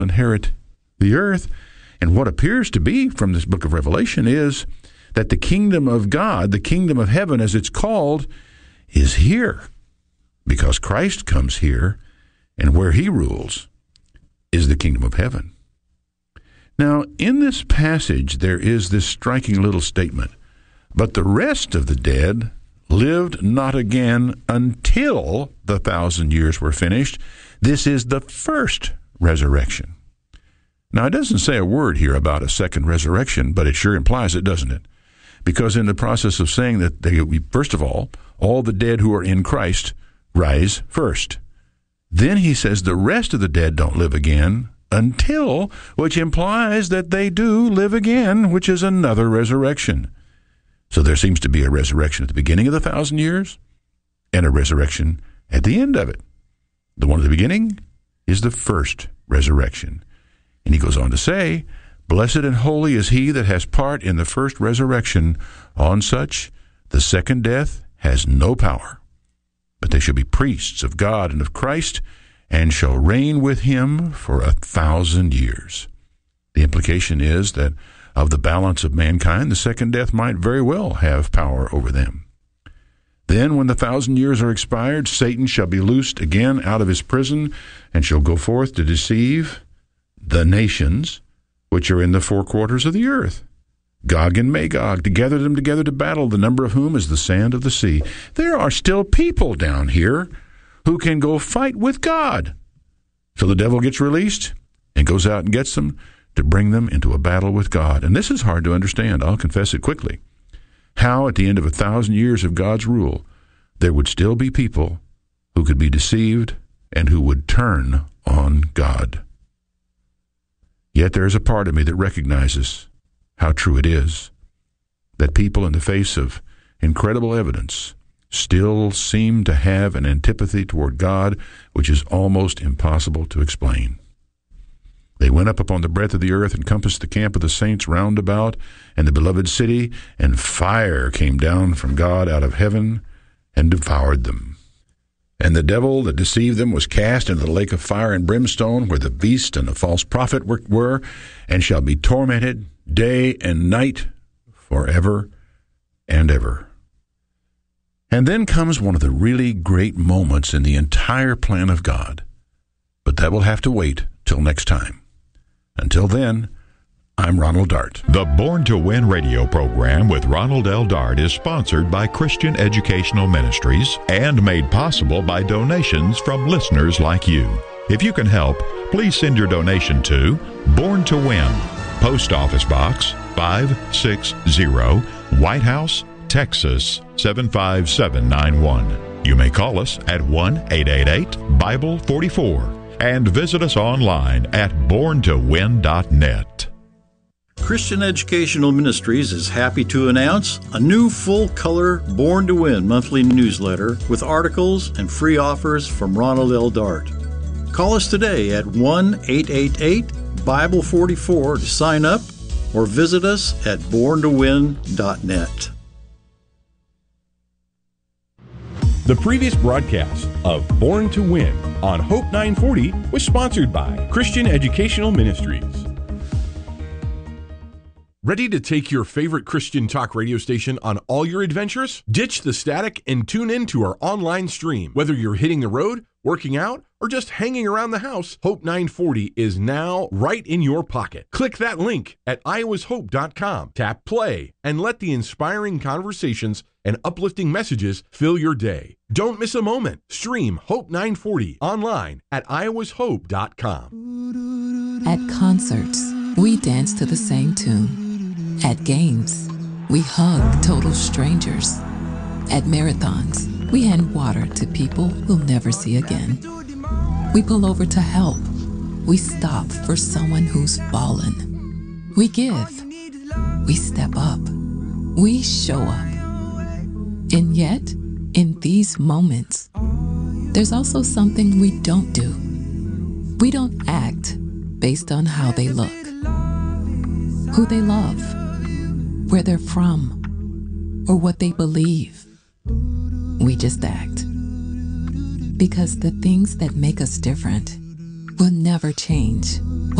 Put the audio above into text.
inherit the earth. And what appears to be from this book of Revelation is that the kingdom of God, the kingdom of heaven as it's called, is here because Christ comes here, and where he rules is the kingdom of heaven. Now, in this passage, there is this striking little statement, but the rest of the dead lived not again until the 1,000 years were finished. This is the first resurrection. Now, it doesn't say a word here about a second resurrection, but it sure implies it, doesn't it? Because in the process of saying that, first of all the dead who are in Christ rise first. Then he says the rest of the dead don't live again until, which implies that they do live again, which is another resurrection. So there seems to be a resurrection at the beginning of the 1,000 years and a resurrection at the end of it. The one at the beginning is the first resurrection. And he goes on to say, "Blessed and holy is he that has part in the first resurrection. On such, the second death has no power. But they shall be priests of God and of Christ, and shall reign with him for 1,000 years." The implication is that of the balance of mankind, the second death might very well have power over them. Then, when the 1,000 years are expired, Satan shall be loosed again out of his prison, and shall go forth to deceive the nations which are in the four quarters of the earth, Gog and Magog, to gather them together to battle, the number of whom is the sand of the sea. There are still people down here who can go fight with God. So the devil gets released and goes out and gets them to bring them into a battle with God. And this is hard to understand. I'll confess it quickly. How at the end of 1,000 years of God's rule, there would still be people who could be deceived and who would turn on God. Yet there is a part of me that recognizes how true it is that people, in the face of incredible evidence, still seem to have an antipathy toward God which is almost impossible to explain. They went up upon the breadth of the earth and compassed the camp of the saints round about and the beloved city, and fire came down from God out of heaven and devoured them. And the devil that deceived them was cast into the lake of fire and brimstone, where the beast and the false prophet were, and shall be tormented day and night forever and ever. And then comes one of the really great moments in the entire plan of God. But that will have to wait till next time. Until then, I'm Ronald Dart. The Born to Win radio program with Ronald L. Dart is sponsored by Christian Educational Ministries and made possible by donations from listeners like you. If you can help, please send your donation to Born to Win, Post Office Box 560, White House, Texas 75791. You may call us at 1-888-BIBLE-44 and visit us online at borntowin.net. Christian Educational Ministries is happy to announce a new full-color Born to Win monthly newsletter with articles and free offers from Ronald L. Dart. Call us today at 1-888-BIBLE-44 to sign up, or visit us at borntowin.net. The previous broadcast of Born to Win on Hope 940 was sponsored by Christian Educational Ministries. Ready to take your favorite Christian talk radio station on all your adventures? Ditch the static and tune in to our online stream. Whether you're hitting the road, working out, or just hanging around the house, Hope 940 is now right in your pocket. Click that link at iowashope.com, tap play, and let the inspiring conversations and uplifting messages fill your day. Don't miss a moment. Stream Hope 940 online at iowashope.com. At concerts, we dance to the same tune. At games, we hug total strangers. At marathons, we hand water to people we'll never see again. We pull over to help. We stop for someone who's fallen. We give. We step up. We show up. And yet, in these moments, there's also something we don't do. We don't act based on how they look, who they love, where they're from, or what they believe. We just act. Because the things that make us different, will never change.